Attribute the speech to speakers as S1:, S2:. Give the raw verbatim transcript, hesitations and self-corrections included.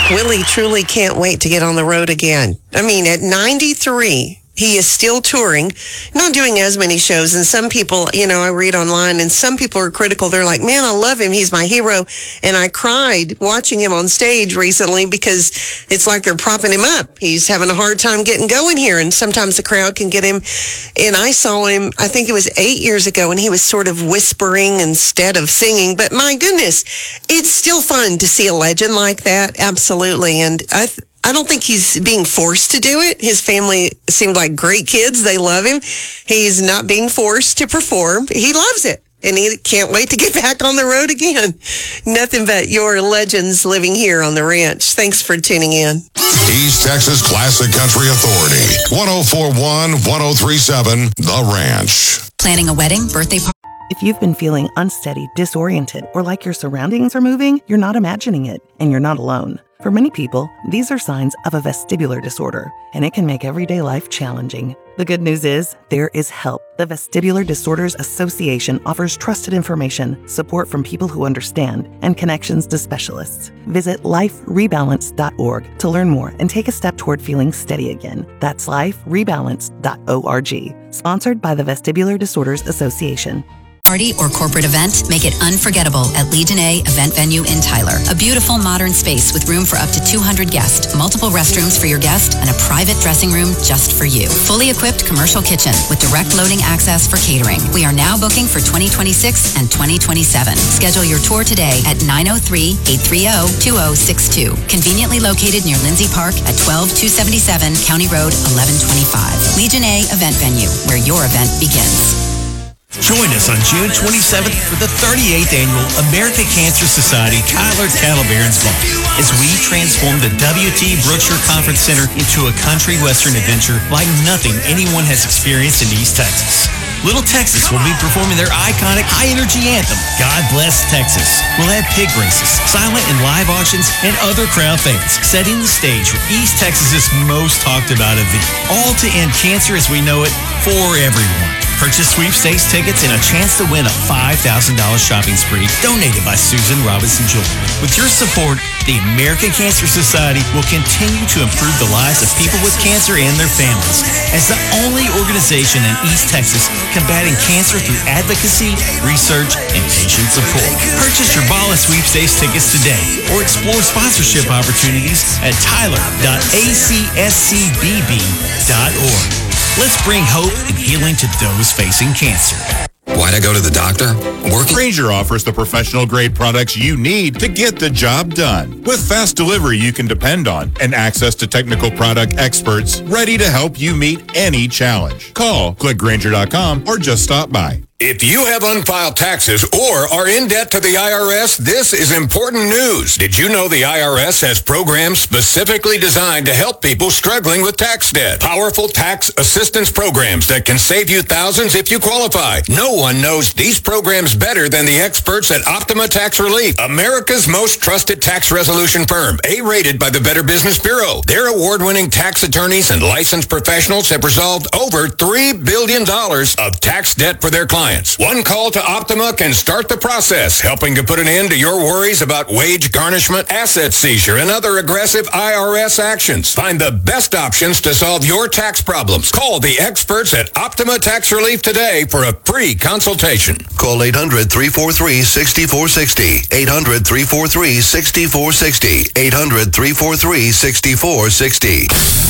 S1: Willie truly can't wait to get on the road again. I mean, at ninety-three, he is still touring, not doing as many shows. And some people, you know, I read online, and some people are critical. They're like, man, I love him. He's my hero. And I cried watching him on stage recently because it's like they're propping him up. He's having a hard time getting going here. And sometimes the crowd can get him. And I saw him, I think it was eight years ago, and he was sort of whispering instead of singing. But my goodness, it's still fun to see a legend like that. Absolutely. And I th- I don't think he's being forced to do it. His family seemed like great kids. They love him. He's not being forced to perform. He loves it. And he can't wait to get back on the road again. Nothing but your legends living here on the ranch. Thanks for tuning in.
S2: East Texas Classic Country Authority. one oh four one, one oh three seven, The Ranch.
S3: Planning a wedding, birthday party?
S4: If you've been feeling unsteady, disoriented, or like your surroundings are moving, you're not imagining it, and you're not alone. For many people, these are signs of a vestibular disorder, and it can make everyday life challenging. The good news is, there is help. The Vestibular Disorders Association offers trusted information, support from people who understand, and connections to specialists. Visit life rebalance dot org to learn more and take a step toward feeling steady again. That's life rebalance dot org. Sponsored by the Vestibular Disorders Association.
S3: Party or corporate event, make it unforgettable at Legion A Event Venue in Tyler. A beautiful modern space with room for up to two hundred guests, multiple restrooms for your guest, and a private dressing room just for you. Fully equipped commercial kitchen with direct loading access for catering. We are now booking for twenty twenty-six and twenty twenty-seven. Schedule your tour today at nine oh three, eight three oh, two oh six two. Conveniently located near Lindsay Park at twelve two seventy-seven County Road eleven twenty-five. Legion A Event Venue, where your event begins.
S5: Join us on June twenty-seventh for the thirty-eighth Annual American Cancer Society Tyler Cattle Barons Ball as we transform the W T Brookshire Conference Center into a country western adventure like nothing anyone has experienced in East Texas. Little Texas will be performing their iconic high-energy anthem, God Bless Texas. We'll have pig races, silent and live auctions, and other crowd favorites, setting the stage for East Texas's most talked-about event. All to end cancer as we know it for everyone. Purchase sweepstakes tickets and a chance to win a five thousand dollars shopping spree donated by Susan Robinson Jewelry. With your support, the American Cancer Society will continue to improve the lives of people with cancer and their families as the only organization in East Texas combating cancer through advocacy, research, and patient support. Purchase your ball and sweepstakes tickets today or explore sponsorship opportunities at tyler dot a c s c b b dot org. Let's bring hope and healing to those facing cancer.
S2: Why'd I go to the doctor? Working.
S6: Grainger offers the professional-grade products you need to get the job done. With fast delivery you can depend on and access to technical product experts ready to help you meet any challenge. Call, click Grainger dot com, or just stop by.
S2: If you have unfiled taxes or are in debt to the I R S, this is important news. Did you know the I R S has programs specifically designed to help people struggling with tax debt? Powerful tax assistance programs that can save you thousands if you qualify. No one knows these programs better than the experts at Optima Tax Relief, America's most trusted tax resolution firm, A-rated by the Better Business Bureau. Their award-winning tax attorneys and licensed professionals have resolved over three billion dollars of tax debt for their clients. One call to Optima can start the process, helping to put an end to your worries about wage garnishment, asset seizure, and other aggressive I R S actions. Find the best options to solve your tax problems. Call the experts at Optima Tax Relief today for a free consultation.
S7: Call eight hundred, three four three, six four six zero. eight hundred, three four three, six four six zero. eight hundred, three four three, six four six zero.